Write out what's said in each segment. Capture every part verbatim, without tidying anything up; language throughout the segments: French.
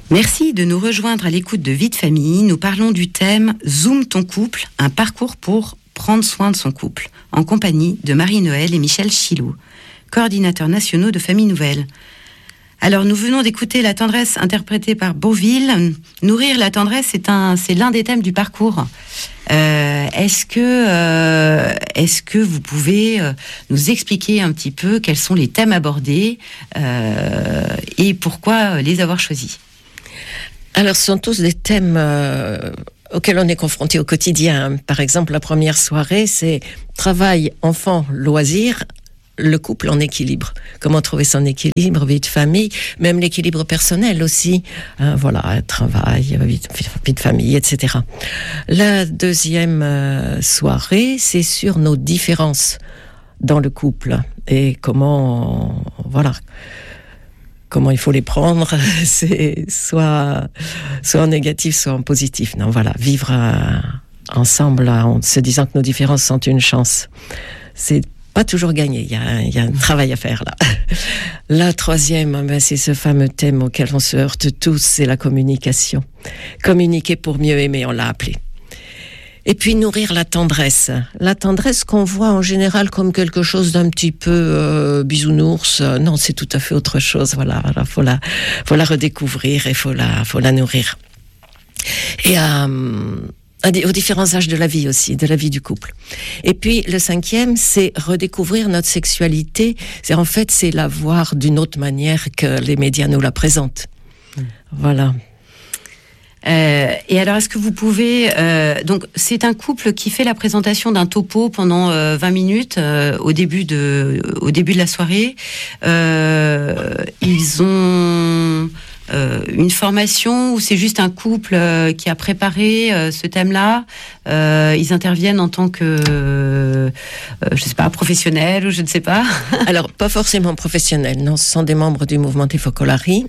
Merci de nous rejoindre à l'écoute de Vie de famille. Nous parlons du thème Zoom ton couple, un parcours pour prendre soin de son couple, en compagnie de Marie-Noëlle et Michel Chilot, coordinateurs nationaux de Famille Nouvelle. Alors, nous venons d'écouter La tendresse interprétée par Beauville. Nourrir la tendresse, c'est un, c'est l'un des thèmes du parcours. Euh, est-ce que, euh, est-ce que vous pouvez euh, nous expliquer un petit peu quels sont les thèmes abordés euh, et pourquoi les avoir choisis ? Alors, ce sont tous des thèmes euh, auxquels on est confronté au quotidien. Par exemple, la première soirée, c'est travail, enfant, loisirs, le couple en équilibre. Comment trouver son équilibre, vie de famille, même l'équilibre personnel aussi. Euh, voilà, travail, vie de, vie de famille, et cetera. La deuxième euh, soirée, c'est sur nos différences dans le couple et comment, voilà, comment il faut les prendre, c'est soit, soit en négatif, soit en positif. Non, voilà, vivre euh, ensemble en se disant que nos différences sont une chance. C'est pas toujours gagné, il y a, il y a un travail à faire là. La troisième, ben, c'est ce fameux thème auquel on se heurte tous, c'est la communication. Communiquer pour mieux aimer, on l'a appelé. Et puis nourrir la tendresse. La tendresse qu'on voit en général comme quelque chose d'un petit peu euh, bisounours. Non, c'est tout à fait autre chose. Voilà, voilà, faut la, faut la redécouvrir et faut la, faut la nourrir. Et euh, aux différents âges de la vie aussi, de la vie du couple. Et puis le cinquième, c'est redécouvrir notre sexualité. C'est en fait, c'est la voir d'une autre manière que les médias nous la présentent. Mmh. Voilà. Euh, et alors, est-ce que vous pouvez... Euh, donc, c'est un couple qui fait la présentation d'un topo pendant euh, vingt minutes euh, au, début de, au début de la soirée. Euh, ils ont euh, une formation ou c'est juste un couple euh, qui a préparé euh, ce thème-là. Euh, ils interviennent en tant que, euh, je sais pas, professionnels ou je ne sais pas. Alors, pas forcément professionnels, non. Ce sont des membres du mouvement des Focolari.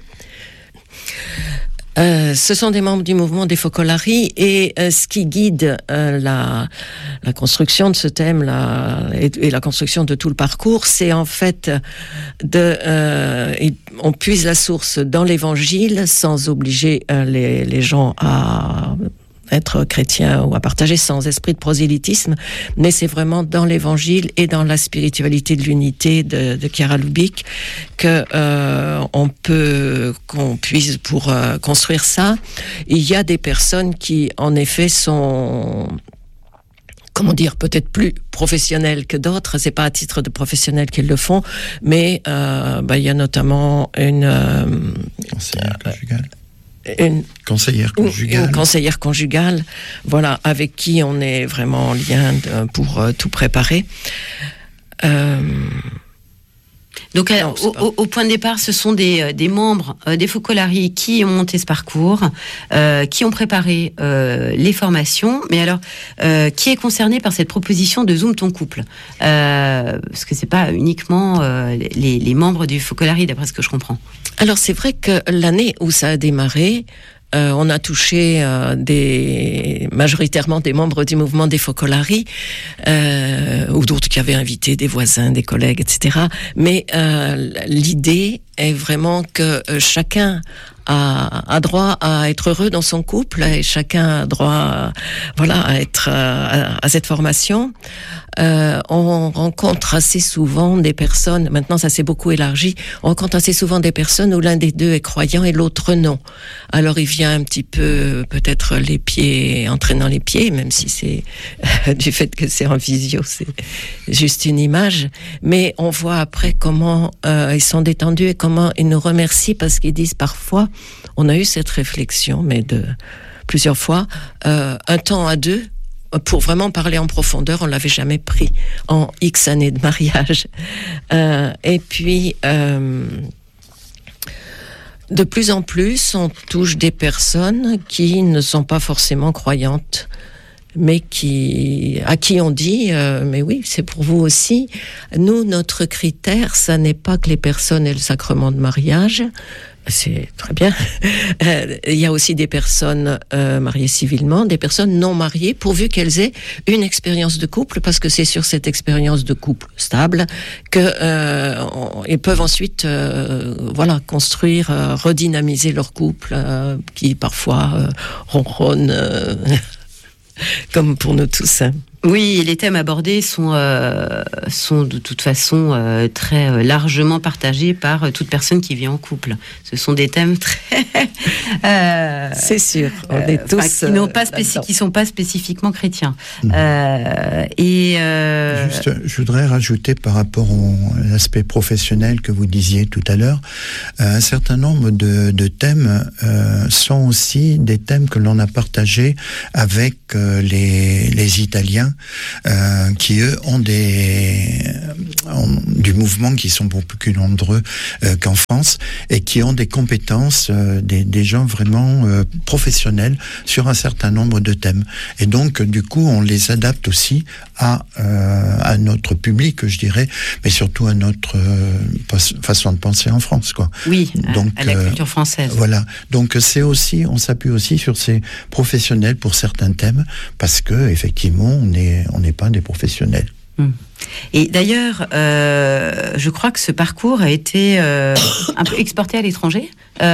Euh, ce sont des membres du mouvement des Focolari et euh, ce qui guide euh, la, la construction de ce thème là, et, et la construction de tout le parcours, c'est en fait de, euh, on puise la source dans l'Évangile sans obliger euh, les, les gens à être chrétien ou à partager sans esprit de prosélytisme, mais c'est vraiment dans l'Évangile et dans la spiritualité de l'unité de, de Chiara Lubich que euh, on peut qu'on puisse pour euh, construire ça. Il y a des personnes qui, en effet, sont comment dire, peut-être plus professionnels que d'autres. C'est pas à titre de professionnels qu'ils le font, mais euh, bah, il y a notamment une euh, conseillère conjugale. Une conseillère conjugale. Une conseillère conjugale, voilà, avec qui on est vraiment en lien de, pour euh, tout préparer. Euh... Donc, non, au, au, au point de départ, ce sont des, des membres euh, des Focolari qui ont monté ce parcours, euh, qui ont préparé euh, les formations. Mais alors, euh, qui est concerné par cette proposition de Zoom ton couple ? euh, Parce que c'est pas uniquement euh, les, les membres du Focolari, d'après ce que je comprends. Alors, c'est vrai que l'année où ça a démarré, Euh, on a touché euh, des, majoritairement des membres du mouvement des Focolari, euh, ou d'autres qui avaient invité des voisins, des collègues, et cetera. Mais euh, l'idée est vraiment que euh, chacun a, a droit à être heureux dans son couple et chacun a droit, à, voilà, à être à, à cette formation. Euh, on rencontre assez souvent des personnes, maintenant ça s'est beaucoup élargi, on rencontre assez souvent des personnes où l'un des deux est croyant et l'autre non. Alors il vient un petit peu, peut-être les pieds, entraînant les pieds, même si c'est du fait que c'est en visio, c'est juste une image, mais on voit après comment euh, ils sont détendus et comment ils nous remercient parce qu'ils disent parfois, on a eu cette réflexion, mais de plusieurs fois, euh, un temps à deux, pour vraiment parler en profondeur, on l'avait jamais pris en X années de mariage. Euh, et puis, euh, de plus en plus, on touche des personnes qui ne sont pas forcément croyantes mais qui, à qui on dit, euh, mais oui, c'est pour vous aussi. Nous, notre critère, ça n'est pas que les personnes aient le sacrement de mariage. C'est très bien. Euh, il y a aussi des personnes euh, mariées civilement, des personnes non mariées, pourvu qu'elles aient une expérience de couple, parce que c'est sur cette expérience de couple stable que euh, on, ils peuvent ensuite, euh, voilà, construire, euh, redynamiser leur couple, euh, qui parfois euh, ronronne, euh, comme pour nous tous. Hein. Oui, les thèmes abordés sont, euh, sont de toute façon euh, très largement partagés par euh, toute personne qui vit en couple. Ce sont des thèmes très... euh, C'est sûr, on euh, est tous... Qui n'ont pas spéci- qui sont pas spécifiquement chrétiens. Mmh. Euh, et euh... Juste, je voudrais rajouter par rapport au, à l'aspect professionnel que vous disiez tout à l'heure, euh, un certain nombre de, de thèmes euh, sont aussi des thèmes que l'on a partagés avec euh, les, les Italiens, Euh, qui eux ont des ont du mouvement qui sont beaucoup plus nombreux euh, qu'en France et qui ont des compétences, euh, des, des gens vraiment euh, professionnels sur un certain nombre de thèmes. Et donc du coup on les adapte aussi à euh, à notre public, je dirais, mais surtout à notre euh, façon de penser en France, quoi. Oui, donc, à, à la culture française. Euh, voilà. Donc c'est aussi, on s'appuie aussi sur ces professionnels pour certains thèmes, parce que effectivement on est on n'est pas des professionnels. Et d'ailleurs, euh, je crois que ce parcours a été euh, un peu exporté à l'étranger.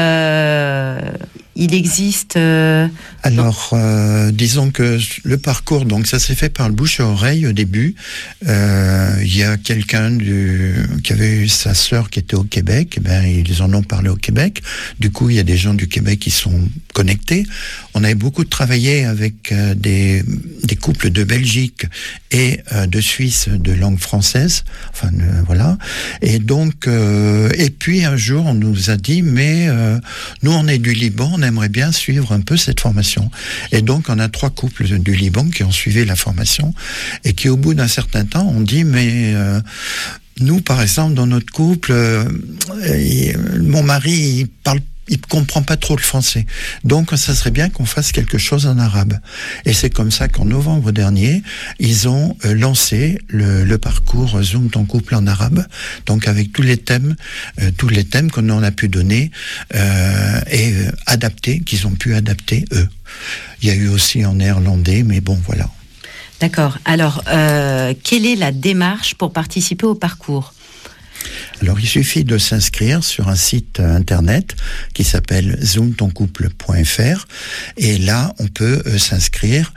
Euh, il existe... Euh, Alors, euh, disons que le parcours, donc ça s'est fait par le bouche à oreille au début. Euh, il y a quelqu'un du, qui avait eu sa sœur qui était au Québec. Eh ben, ils en ont parlé au Québec. Du coup, il y a des gens du Québec qui sont connectés. On avait beaucoup travaillé avec euh, des, des couples de Belgique et euh, de Suisse de langue française. Enfin, euh, voilà. Et donc, euh, et puis un jour, on nous a dit, mais euh, nous, on est du Liban, on aimerait bien suivre un peu cette formation. Et donc, on a trois couples du Liban qui ont suivi la formation et qui, au bout d'un certain temps, ont dit, mais euh, nous, par exemple, dans notre couple, euh, il, mon mari, il parle il comprend pas trop le français. Donc, ça serait bien qu'on fasse quelque chose en arabe. Et c'est comme ça qu'en novembre dernier, ils ont euh, lancé le, le parcours Zoom ton couple en arabe. Donc, avec tous les thèmes, euh, tous les thèmes qu'on en a pu donner euh, et euh, adapter, qu'ils ont pu adapter eux. Il y a eu aussi en néerlandais, mais bon, voilà. D'accord. Alors, euh, quelle est la démarche pour participer au parcours ? Alors, il suffit de s'inscrire sur un site internet qui s'appelle zoom ton couple point f r et là, on peut euh, s'inscrire.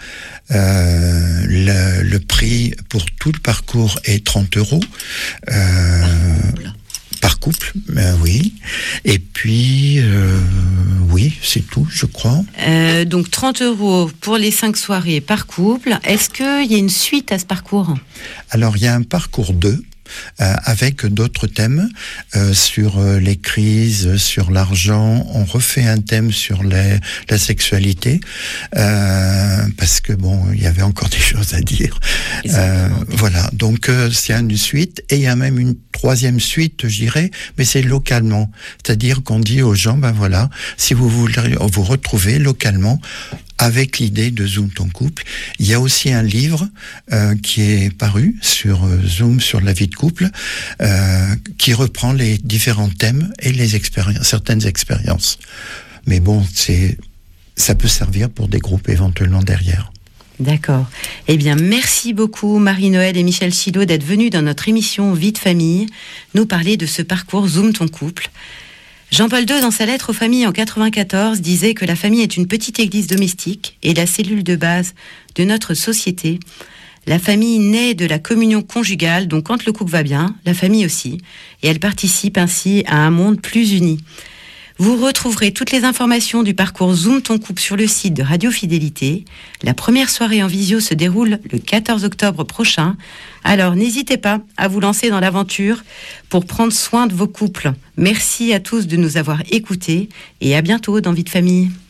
Euh, le, le prix pour tout le parcours est trente euros. Euh, par couple, euh, oui. Et puis, euh, oui, c'est tout, je crois. Euh, donc, trente euros pour les cinq soirées par couple. Est-ce qu'il y a une suite à ce parcours ? Alors, il y a un parcours deux. Euh, avec d'autres thèmes euh, sur euh, les crises, sur l'argent. On refait un thème sur les, la sexualité euh, parce que bon, il y avait encore des choses à dire. Euh, voilà, donc euh, c'est une suite et il y a même une troisième suite, je dirais, mais c'est localement. C'est-à-dire qu'on dit aux gens, ben voilà, si vous voulez vous retrouver localement avec l'idée de Zoom ton couple. Il y a aussi un livre euh, qui est paru sur euh, Zoom, sur la vie de couple, euh, qui reprend les différents thèmes et les expériences, certaines expériences. Mais bon, c'est, ça peut servir pour des groupes éventuellement derrière. D'accord. Eh bien, merci beaucoup Marie-Noëlle et Michel Chilot d'être venus dans notre émission Vie de famille, nous parler de ce parcours Zoom ton couple. Jean-Paul deux, dans sa lettre aux familles en quatre-vingt-quatorze, disait que la famille est une petite église domestique et la cellule de base de notre société. La famille naît de la communion conjugale, donc quand le couple va bien, la famille aussi, et elle participe ainsi à un monde plus uni. Vous retrouverez toutes les informations du parcours Zoom ton couple sur le site de Radio Fidélité. La première soirée en visio se déroule le quatorze octobre prochain. Alors n'hésitez pas à vous lancer dans l'aventure pour prendre soin de vos couples. Merci à tous de nous avoir écoutés et à bientôt dans Vie de famille.